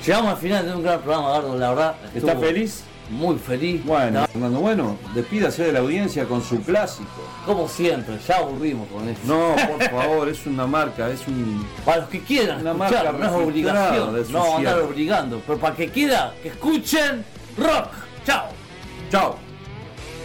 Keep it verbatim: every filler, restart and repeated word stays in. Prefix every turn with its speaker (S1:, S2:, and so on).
S1: Llegamos al final de un gran programa, Gardo, la verdad.
S2: ¿Está feliz?
S1: Muy feliz.
S2: Bueno, Fernando, bueno, despídase de la audiencia con su clásico.
S1: Como siempre, ya aburrimos con eso.
S2: No, por favor, es una marca, es un...
S1: Para los que quieran
S2: una
S1: escuchar,
S2: marca
S1: no es obligación,
S2: de su
S1: no andar
S2: cierre.
S1: obligando, pero para que quiera que escuchen rock. Chao.
S2: Chao.